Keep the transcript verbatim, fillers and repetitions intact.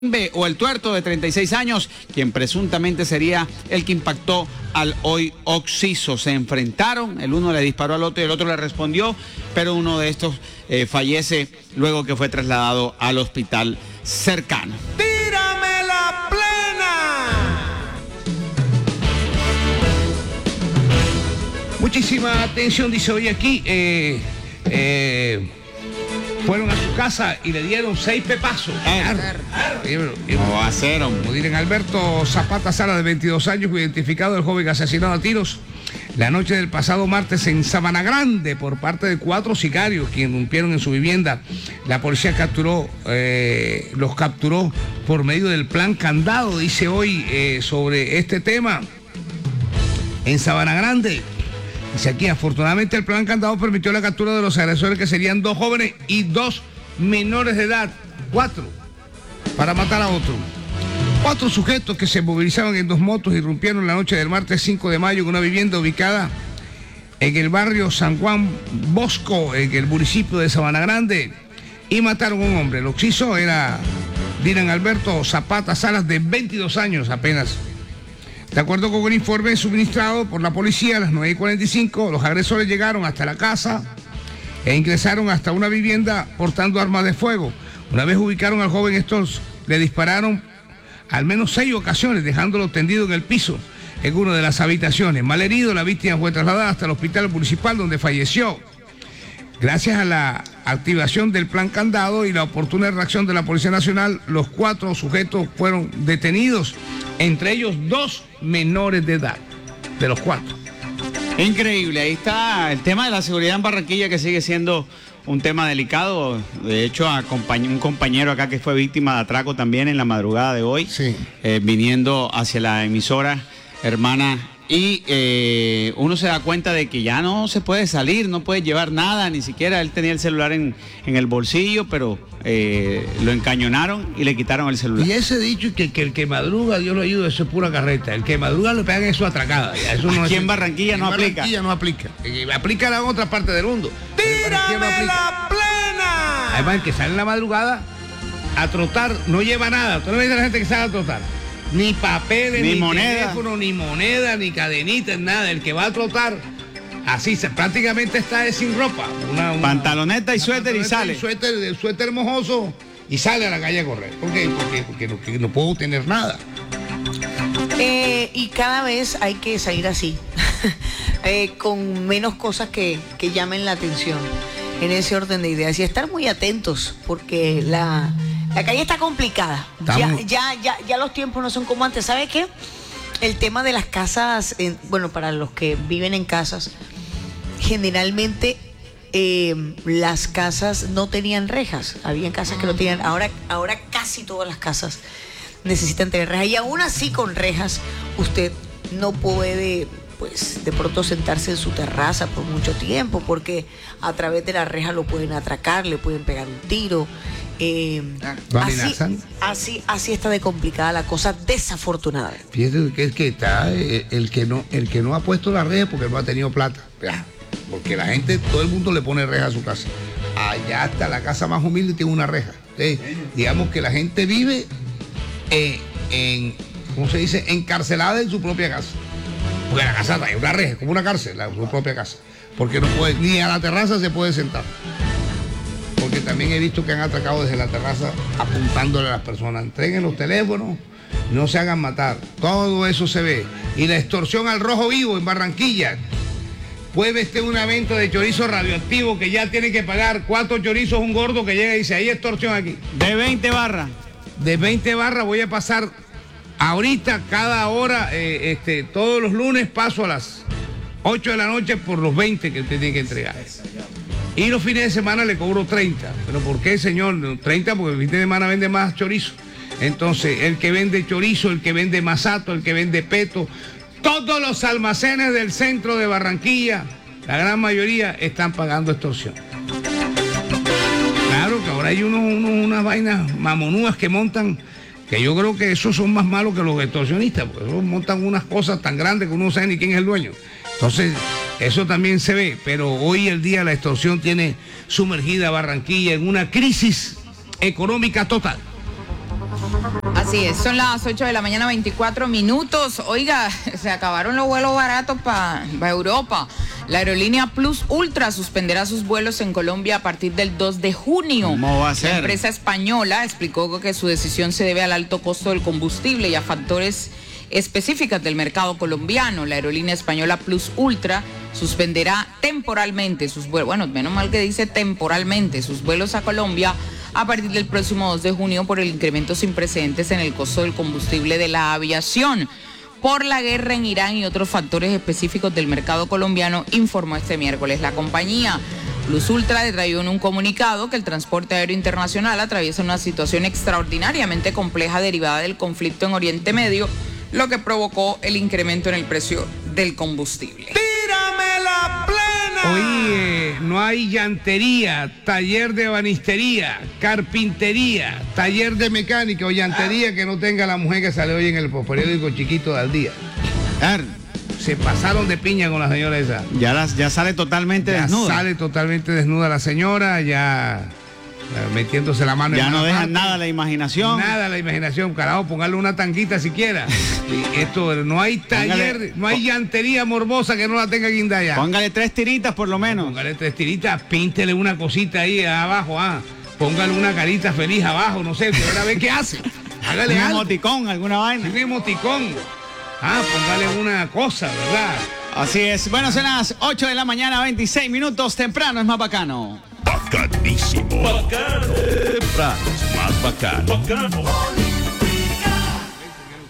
o el tuerto de treinta y seis años, quien presuntamente sería el que impactó al hoy occiso. Se enfrentaron, el uno le disparó al otro y el otro le respondió, pero uno de estos eh, fallece luego que fue trasladado al hospital cercano. ¡Tírame la plena! Muchísima atención, dice hoy aquí, eh, eh, fueron a su casa y le dieron seis pepazos. No va a ser, hombre. Como dirán, Alberto Zapata Sala, de veintidós años, fue identificado el joven asesinado a tiros la noche del pasado martes en Sabana Grande por parte de cuatro sicarios quienes irrumpieron en su vivienda. La policía capturó, eh, los capturó por medio del plan Candado, dice hoy eh, sobre este tema en Sabana Grande. Dice aquí, afortunadamente el plan Candado permitió la captura de los agresores, que serían dos jóvenes y dos menores de edad, cuatro, para matar a otro. Cuatro sujetos que se movilizaban en dos motos irrumpieron la noche del martes cinco de mayo en una vivienda ubicada en el barrio San Juan Bosco, en el municipio de Sabana Grande, y mataron a un hombre. El occiso era Dylan Alberto Zapata Salas, de veintidós años apenas. De acuerdo con un informe suministrado por la policía, a las nueve y cuarenta y cinco, los agresores llegaron hasta la casa e ingresaron hasta una vivienda portando armas de fuego. Una vez ubicaron al joven, estos le dispararon al menos seis ocasiones, dejándolo tendido en el piso en una de las habitaciones. Malherido, la víctima fue trasladada hasta el hospital municipal, donde falleció. Gracias a la activación del plan Candado y la oportuna reacción de la Policía Nacional, los cuatro sujetos fueron detenidos, entre ellos dos menores de edad, de los cuatro. Increíble, ahí está el tema de la seguridad en Barranquilla, que sigue siendo un tema delicado. De hecho, a un compañero acá que fue víctima de atraco también en la madrugada de hoy, sí. eh, viniendo hacia la emisora hermana. Y eh, uno se da cuenta de que ya no se puede salir, no puede llevar nada, ni siquiera él tenía el celular en, en el bolsillo, pero eh, lo encañonaron y le quitaron el celular. Y ese dicho que, que el que madruga, Dios lo ayuda, eso es pura carreta. El que madruga le pegan eso atracada. Eso no Aquí es, en Barranquilla no en aplica. Barranquilla no aplica. Eh, aplica en otra parte del mundo. ¡Tírame no la plena! Además, el que sale en la madrugada a trotar no lleva nada. Tú no ves a la gente que sale a trotar. Ni papeles, ni, ni moneda. teléfono, ni moneda, ni cadenitas, nada. El que va a trotar, así se, prácticamente está sin ropa. Una, una, pantaloneta y una suéter pantaloneta y sale. Y suéter, el suéter mojoso, y sale a la calle a correr. ¿Por qué? Porque, porque, no, porque no puedo tener nada. Eh, y cada vez hay que salir así, eh, con menos cosas que, que llamen la atención, en ese orden de ideas. Y estar muy atentos, porque la... La calle está complicada. Ya, ya, ya, ya los tiempos no son como antes. ¿Sabe qué? El tema de las casas, eh, bueno, para los que viven en casas, generalmente eh, las casas no tenían rejas. Habían casas que no tenían. Ahora, ahora casi todas las casas necesitan tener rejas. Y aún así con rejas, usted no puede, pues, de pronto sentarse en su terraza por mucho tiempo, porque a través de la reja lo pueden atracar, le pueden pegar un tiro. Eh, así, así, así está de complicada la cosa, desafortunadamente. Fíjate que es que está eh, el que no, el que no ha puesto la reja porque no ha tenido plata. Porque la gente, todo el mundo le pone reja a su casa. Allá hasta la casa más humilde tiene una reja. Entonces, digamos que la gente vive eh, en, ¿cómo se dice? Encarcelada en su propia casa. Porque la casa hay una reja, como una cárcel, la, su propia casa. Porque no puede, ni a la terraza se puede sentar. Porque también he visto que han atracado desde la terraza apuntándole a las personas. Entreguen los teléfonos, no se hagan matar. Todo eso se ve. Y la extorsión al rojo vivo en Barranquilla. Puede estar una venta de chorizo radioactivo que ya tiene que pagar cuatro chorizos un gordo que llega y dice, hay extorsión aquí. De veinte barras. De veinte barras voy a pasar ahorita cada hora, eh, este, todos los lunes paso a las ocho de la noche por los veinte que usted tiene que entregar. Y los fines de semana le cobro treinta. ¿Pero por qué, señor? treinta porque el fin de semana vende más chorizo. Entonces, el que vende chorizo, el que vende masato, el que vende peto, todos los almacenes del centro de Barranquilla, la gran mayoría están pagando extorsión. Claro que ahora hay unos, unos, unas vainas mamonúas que montan, que yo creo que esos son más malos que los extorsionistas, porque esos montan unas cosas tan grandes que uno no sabe ni quién es el dueño. Entonces, eso también se ve, pero hoy el día la extorsión tiene sumergida a Barranquilla en una crisis económica total. Así es, son las ocho de la mañana, veinticuatro minutos. Oiga, se acabaron los vuelos baratos para pa Europa. La aerolínea Plus Ultra suspenderá sus vuelos en Colombia a partir del dos de junio. ¿Cómo va a ser? La empresa española explicó que su decisión se debe al alto costo del combustible y a factores específicas del mercado colombiano. La aerolínea española Plus Ultra suspenderá temporalmente sus vuelos, bueno, menos mal que dice temporalmente, sus vuelos a Colombia a partir del próximo dos de junio por el incremento sin precedentes en el costo del combustible de la aviación. Por la guerra en Irán y otros factores específicos del mercado colombiano, informó este miércoles la compañía. Plus Ultra detalló en un comunicado que el transporte aéreo internacional atraviesa una situación extraordinariamente compleja derivada del conflicto en Oriente Medio, lo que provocó el incremento en el precio del combustible. ¡Tírame la plena! Oye, no hay llantería, taller de ebanistería, carpintería, taller de mecánica o llantería que no tenga la mujer que sale hoy en el periódico chiquito del día. Claro, Se pasaron de piña con la señora esa. ya, las, ya sale totalmente Ya desnuda. sale totalmente desnuda la señora, ya eh, metiéndose la mano Ya en no mala dejan parte. nada a la imaginación. Nada a la imaginación, carajo, póngale una tanquita siquiera. Y esto, no hay taller, Póngale- no hay llantería morbosa que no la tenga guinda ya. Póngale tres tiritas por lo menos. Póngale tres tiritas, píntele una cosita ahí abajo, ah. Póngale una carita feliz abajo, no sé, pero a ver qué hace. Hágale Un algo. emoticón, alguna vaina. Un emoticón. Ah, póngale una cosa, ¿verdad? Así es. Bueno, son las ocho de la mañana, veintiséis minutos. Temprano es más bacano. Bacanísimo. Bacano. Temprano es más bacano. Bacano.